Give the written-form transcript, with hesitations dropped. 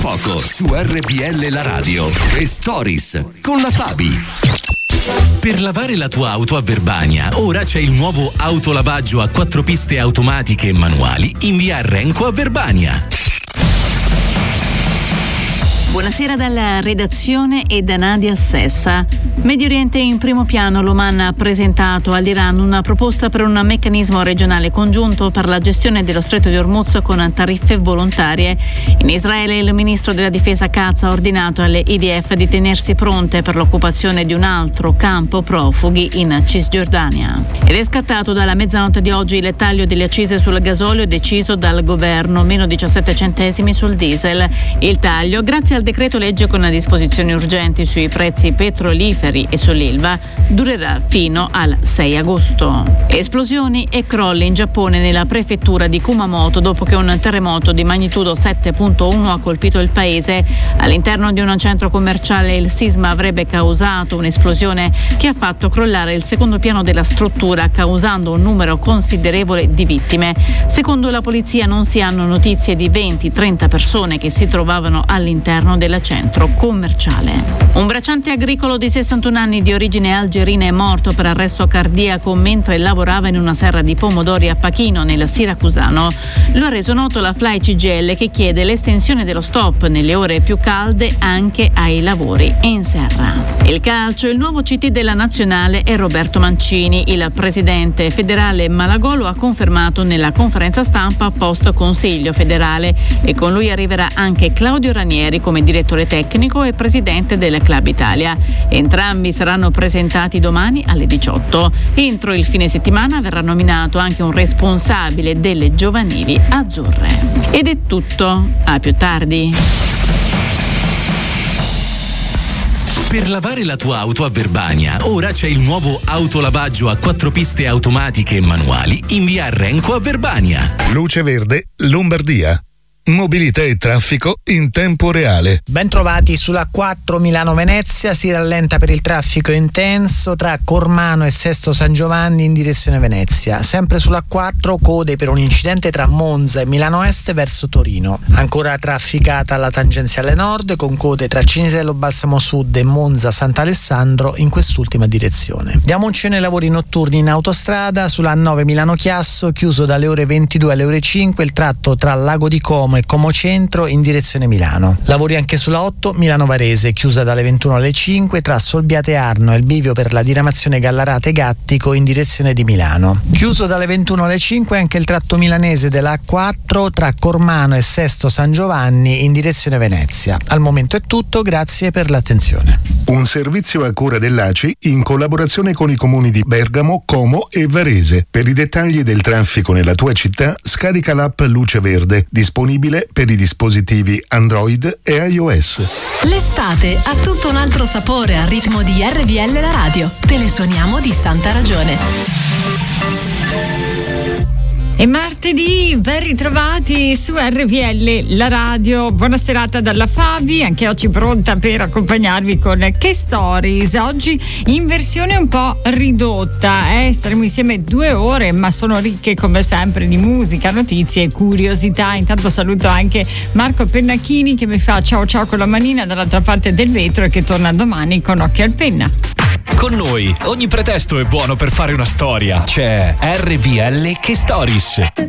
poco su RPL la radio. The Stories con la Fabi. Per lavare la tua auto a Verbania, ora c'è il nuovo autolavaggio a 4 piste automatiche e manuali in via Renco a Verbania. Buonasera dalla redazione e da Nadia Sessa. Medio Oriente in primo piano. L'Oman ha presentato all'Iran una proposta per un meccanismo regionale congiunto per la gestione dello Stretto di Hormuz con tariffe volontarie. In Israele il ministro della difesa Katz ha ordinato alle IDF di tenersi pronte per l'occupazione di un altro campo profughi in Cisgiordania. Ed è scattato dalla mezzanotte di oggi il taglio delle accise sul gasolio deciso dal governo, meno 17 centesimi sul diesel. Il taglio, grazie al decreto legge con disposizioni urgenti sui prezzi petroliferi e sull'Ilva, durerà fino al 6 agosto. Esplosioni e crolli in Giappone nella prefettura di Kumamoto dopo che un terremoto di magnitudo 7.1 ha colpito il paese. All'interno di un centro commerciale il sisma avrebbe causato un'esplosione che ha fatto crollare il secondo piano della struttura, causando un numero considerevole di vittime. Secondo la polizia non si hanno notizie di 20-30 persone che si trovavano all'interno del centro commerciale. Un bracciante agricolo di 61 anni di origine algerina è morto per arresto cardiaco mentre lavorava in una serra di pomodori a Pachino, nel Siracusano. Lo ha reso noto la Fly CGIL, che chiede l'estensione dello stop nelle ore più calde anche ai lavori in serra. Il calcio, il nuovo CT della nazionale è Roberto Mancini. Il presidente federale Malagolo ha confermato nella conferenza stampa post Consiglio federale e con lui arriverà anche Claudio Ranieri come direttore tecnico e presidente del Club Italia. Entrambi saranno presentati domani alle 18. Entro il fine settimana verrà nominato anche un responsabile delle giovanili azzurre. Ed è tutto, a più tardi. Per lavare la tua auto a Verbania, ora c'è il nuovo autolavaggio a 4 piste automatiche e manuali in via Renco a Verbania. Luce Verde, Lombardia. Mobilità e traffico in tempo reale. Ben trovati sulla 4 Milano-Venezia, si rallenta per il traffico intenso tra Cormano e Sesto San Giovanni in direzione Venezia. Sempre sulla 4 code per un incidente tra Monza e Milano Est verso Torino. Ancora trafficata la tangenziale nord con code tra Cinisello Balsamo Sud e Monza Sant'Alessandro in quest'ultima direzione. Diamo un cenno ai lavori notturni in autostrada sulla 9 Milano-Chiasso, chiuso dalle ore 22 alle ore 5 il tratto tra Lago di Como e Como Centro in direzione Milano. Lavori anche sulla 8 Milano-Varese, chiusa dalle 21 alle 5 tra Solbiate Arno e il bivio per la diramazione Gallarate Gattico in direzione di Milano. Chiuso dalle 21 alle 5 anche il tratto milanese della A4 tra Cormano e Sesto San Giovanni in direzione Venezia. Al momento è tutto, grazie per l'attenzione. Un servizio a cura dell'ACI in collaborazione con i comuni di Bergamo, Como e Varese. Per i dettagli del traffico nella tua città, scarica l'app Luce Verde, disponibile per i dispositivi Android e iOS. L'estate ha tutto un altro sapore al ritmo di RPL la radio. Te le suoniamo di santa ragione. E martedì, ben ritrovati su RPL, la radio. Buona serata dalla Fabi, anche oggi pronta per accompagnarvi con Che Stories. Oggi in versione un po' ridotta, staremo insieme 2 ore, ma sono ricche come sempre di musica, notizie e curiosità. Intanto saluto anche Marco Pennacchini che mi fa ciao ciao con la manina dall'altra parte del vetro e che torna domani con Occhio al Penna. Con noi ogni pretesto è buono per fare una storia. C'è RPL Che Stories.